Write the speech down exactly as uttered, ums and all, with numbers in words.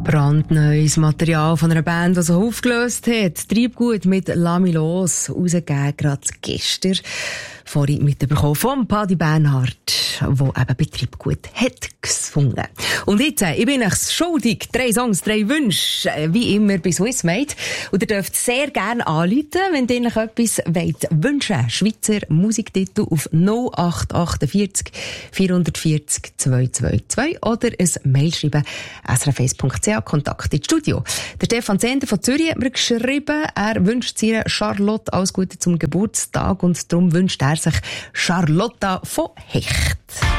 Brandneues Material von einer Band, die sich aufgelöst hat. Treibgut mit «Lass mich los», rausgegeben gerade gestern. Vorhin mitbekommen vom Paddy Bernhard, der eben bei Treibgut hat gesungen. Und jetzt, ich bin euch schuldig. Drei Songs, drei Wünsche, wie immer bei Swissmade. Und ihr dürft sehr gerne anrufen, wenn ihr euch etwas wollt wünschen. Schweizer Musiktitel auf null acht achtundvierzig vierhundertvierzig zweihundertzweiundzwanzig oder ein Mail schreiben, s r f eins punkt c h, Kontakt ins Studio. Der Stefan Zender von Zürich hat mir geschrieben, er wünscht sich Charlotte alles Gute zum Geburtstag und darum wünscht er sich Charlotta von Hecht.